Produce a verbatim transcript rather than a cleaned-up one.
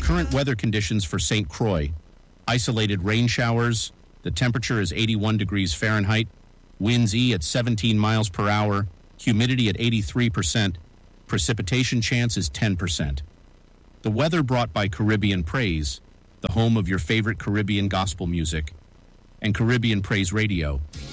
Current weather conditions for Saint Croix. Isolated rain showers. The temperature is eighty-one degrees Fahrenheit. Winds E at seventeen miles per hour. Humidity at eighty-three percent. Precipitation chance is ten percent. The weather brought by Caribbean Praise, the home of your favorite Caribbean gospel music, and Caribbean Praise Radio,